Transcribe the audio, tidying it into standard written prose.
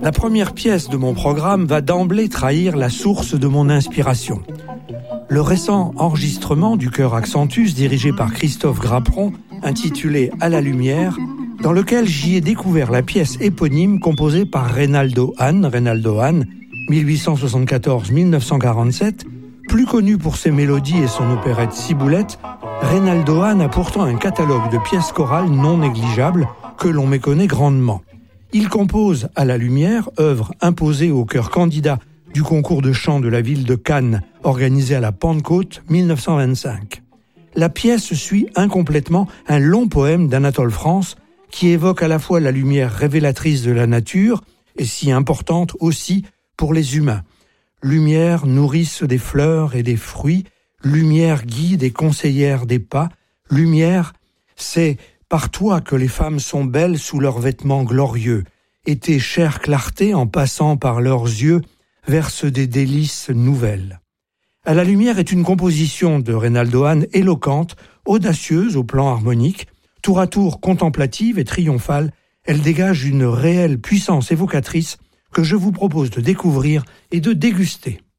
La première pièce de mon programme va d'emblée trahir la source de mon inspiration. Le récent enregistrement du chœur Accentus dirigé par Christophe Graperon, intitulé « À la lumière », dans lequel j'y ai découvert la pièce éponyme composée par Reynaldo Hahn, 1874-1947, plus connu pour ses mélodies et son opérette Ciboulette. Reynaldo Hahn a pourtant un catalogue de pièces chorales non négligeable que l'on méconnaît grandement. Il compose « À la lumière », œuvre imposée au chœur candidat du concours de chant de la ville de Cannes, organisé à la Pentecôte 1925. La pièce suit incomplètement un long poème d'Anatole France qui évoque à la fois la lumière révélatrice de la nature et si importante aussi pour les humains. Lumière nourrice des fleurs et des fruits, lumière guide et conseillère des pas, lumière, c'est par toi que les femmes sont belles sous leurs vêtements glorieux, et tes chères clartés, en passant par leurs yeux, versent des délices nouvelles. À la lumière est une composition de Reynaldo Hahn éloquente, audacieuse au plan harmonique, tour à tour contemplative et triomphale. Elle dégage une réelle puissance évocatrice que je vous propose de découvrir et de déguster.